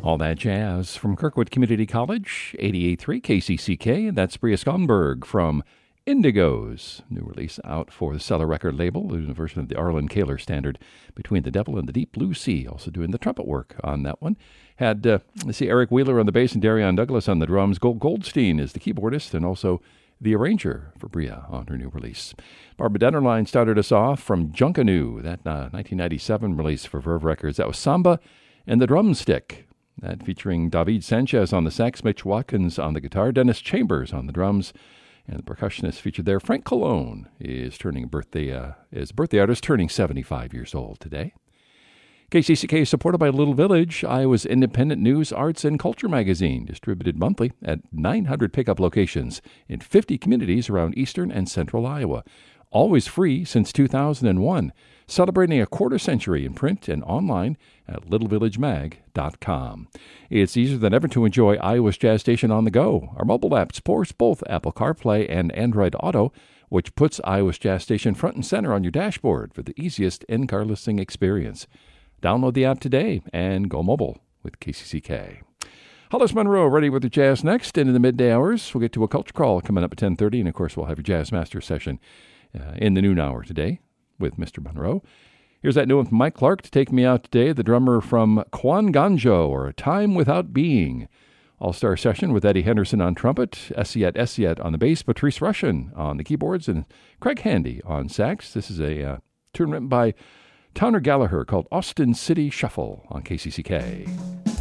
All that jazz from Kirkwood Community College, 88.3 KCCK, and that's Bria Skonberg from Indigos. New release out for the Cellar record label, a version of the Arlen Kaler standard, Between the Devil and the Deep Blue Sea, also doing the trumpet work on that one. Had, let's see, Eric Wheeler on the bass and Darian Douglas on the drums. Gold Goldstein is the keyboardist and also the arranger for Bria on her new release. Barbara Dennerlein started us off from Junkanoo, that 1997 release for Verve Records. That was Samba and the Drumstick. That featuring David Sanchez on the sax, Mitch Watkins on the guitar, Dennis Chambers on the drums, and the percussionist featured there, Frank Colon, is birthday artist, turning 75 years old today. KCCK is supported by Little Village, Iowa's independent news, arts, and culture magazine, distributed monthly at 900 pickup locations in 50 communities around eastern and central Iowa. Always free since 2001, celebrating a quarter century in print and online at littlevillagemag.com. It's easier than ever to enjoy Iowa's Jazz Station on the go. Our mobile app supports both Apple CarPlay and Android Auto, which puts Iowa's Jazz Station front and center on your dashboard for the easiest in-car listening experience. Download the app today and go mobile with KCCK. Hollis Monroe ready with the jazz next, and in the midday hours, we'll get to a culture call coming up at 10:30, and of course we'll have your Jazz Master session in the noon hour today with Mr. Monroe. Here's that new one from Mike Clark to take me out today, the drummer from Kwan Ganjo, or A Time Without Being. All-star session with Eddie Henderson on trumpet, Esiet on the bass, Patrice Rushen on the keyboards, and Craig Handy on sax. This is a tune written by Towner Gallagher called Austin City Shuffle on KCCK.